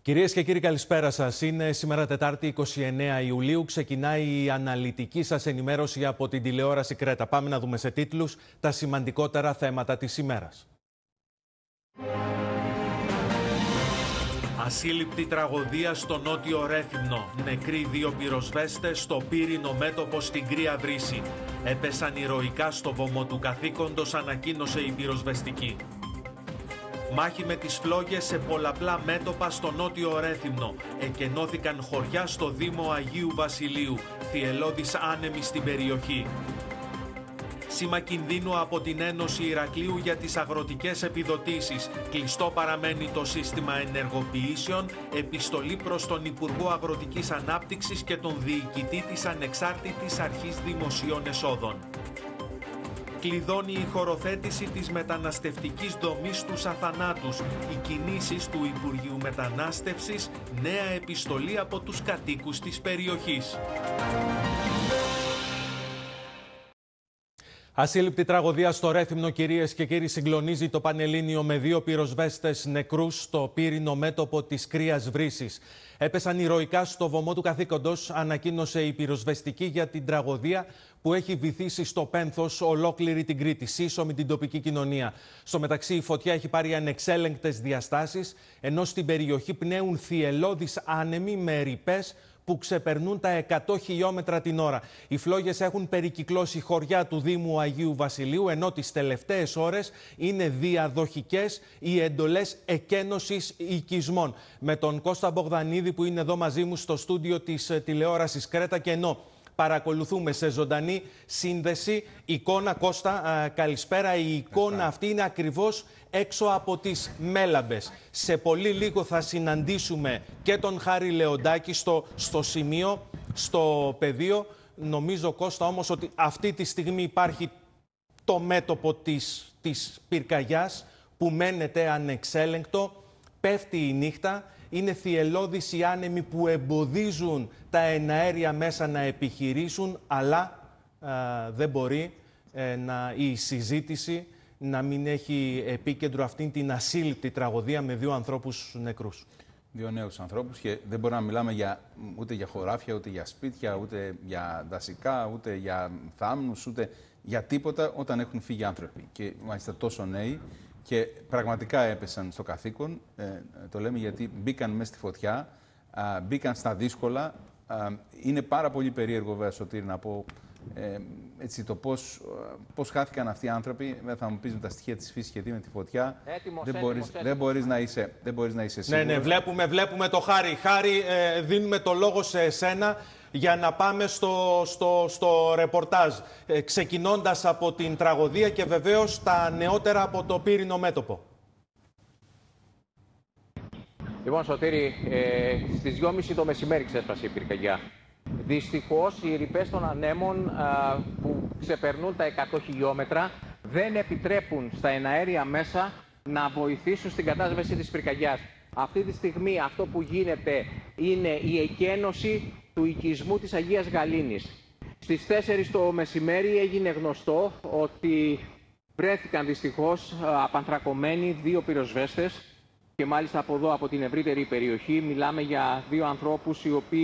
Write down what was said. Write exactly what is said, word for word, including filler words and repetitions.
Κυρίες και κύριοι, καλησπέρα σας. Είναι σήμερα Τετάρτη εικοστή ενάτη Ιουλίου. Ξεκινάει η αναλυτική σας ενημέρωση από την τηλεόραση Κρέτα. Πάμε να δούμε σε τίτλους τα σημαντικότερα θέματα της ημέρας. Ασύλληπτη τραγωδία στο νότιο Ρέθυμνο. Νεκροί δύο πυροσβέστες στο πύρινο μέτωπο στην Κρία Βρύση. Έπεσαν ηρωικά στο βωμό του καθήκοντος, ανακοίνωσε η πυροσβεστική. Μάχη με τις φλόγες σε πολλαπλά μέτωπα στο νότιο Ρέθυμνο. Εκενώθηκαν χωριά στο Δήμο Αγίου Βασιλείου. Θυελλώδης άνεμοι στην περιοχή. Σήμα κινδύνου από την Ένωση Ηρακλείου για τις αγροτικές επιδοτήσεις. Κλειστό παραμένει το σύστημα ενεργοποιήσεων. Επιστολή προς τον Υπουργό Αγροτικής Ανάπτυξης και τον Διοικητή της Ανεξάρτητης Αρχής Δημοσίων Εσόδων. Κλειδώνει η χωροθέτηση της μεταναστευτικής δομής στους αθανάτους. Οι κινήσεις του Υπουργείου Μετανάστευσης, νέα επιστολή από τους κατοίκους της περιοχής. Ασύλληπτη τραγωδία στο Ρέθυμνο, κυρίες και κύριοι, συγκλονίζει το Πανελλήνιο με δύο πυροσβέστες νεκρούς στο πύρινο μέτωπο της Κρίας Βρύσης. Έπεσαν ηρωικά στο βωμό του καθήκοντος, ανακοίνωσε η πυροσβεστική για την τραγωδία που έχει βυθίσει στο πένθος ολόκληρη την Κρήτη, σύσσωμη την τοπική κοινωνία. Στο μεταξύ, η φωτιά έχει πάρει ανεξέλεγκτες διαστάσεις, ενώ στην περιοχή πνέουν θυελλώδεις άνεμοι με ρηπές που ξεπερνούν τα εκατό χιλιόμετρα την ώρα. Οι φλόγες έχουν περικυκλώσει χωριά του Δήμου Αγίου Βασιλείου, ενώ τις τελευταίες ώρες είναι διαδοχικές οι εντολές εκένωσης οικισμών. Με τον Κώστα Μπογδανίδη που είναι εδώ μαζί μου στο στούντιο της τηλεόρασης Κρέτα, και ενώ παρακολουθούμε σε ζωντανή σύνδεση εικόνα. Κώστα, καλησπέρα. Η εικόνα αυτή είναι ακριβώς έξω από τις Μέλαμπες. Σε πολύ λίγο θα συναντήσουμε και τον Χάρη Λεοντάκη στο, στο σημείο, στο πεδίο. Νομίζω, Κώστα, όμως ότι αυτή τη στιγμή υπάρχει το μέτωπο της, της πυρκαγιάς που μένεται ανεξέλεγκτο. Πέφτει η νύχτα. Είναι θυελλώδεις οι άνεμοι που εμποδίζουν τα εναέρια μέσα να επιχειρήσουν, αλλά α, δεν μπορεί ε, να, η συζήτηση να μην έχει επίκεντρο αυτήν την ασύλληπτη τραγωδία με δύο ανθρώπους νεκρούς. Δύο νέους ανθρώπους, και δεν μπορούμε να μιλάμε για, ούτε για χωράφια, ούτε για σπίτια, ούτε για δασικά, ούτε για θάμνους, ούτε για τίποτα όταν έχουν φύγει άνθρωποι. Και μάλιστα τόσο νέοι. Και πραγματικά έπεσαν στο καθήκον, ε, το λέμε γιατί μπήκαν μέσα στη φωτιά, α, μπήκαν στα δύσκολα. Α, είναι πάρα πολύ περίεργο, βέβαια, Σωτήρη, να πω ε, έτσι, το πώς, πώς χάθηκαν αυτοί οι άνθρωποι. Θα μου πεις με τα στοιχεία της φύσης και τι με τη φωτιά. Έτοιμος, δεν, έτοιμος, μπορείς, έτοιμος, δεν, μπορείς να είσαι, δεν μπορείς να είσαι σίγουρος. Ναι, ναι, βλέπουμε, βλέπουμε το Χάρη. Χάρη, ε, δίνουμε το λόγο σε εσένα για να πάμε στο, στο, στο ρεπορτάζ, ε, ξεκινώντας από την τραγωδία και βεβαίως τα νεότερα από το πύρινο μέτωπο. Λοιπόν, Σωτήρη, ε, στις δυόμιση το μεσημέρι ξέσπασε η πυρκαγιά. Δυστυχώς, οι ρηπές των ανέμων α, που ξεπερνούν τα εκατό χιλιόμετρα δεν επιτρέπουν στα εναέρια μέσα να βοηθήσουν στην κατάσβεση της πυρκαγιάς. Αυτή τη στιγμή αυτό που γίνεται είναι η εκένωση του οικισμού της Αγίας Γαλήνης. Στις τέσσερις το μεσημέρι έγινε γνωστό ότι βρέθηκαν δυστυχώς απανθρακωμένοι δύο πυροσβέστες, και μάλιστα από εδώ, από την ευρύτερη περιοχή, μιλάμε για δύο ανθρώπους οι οποίοι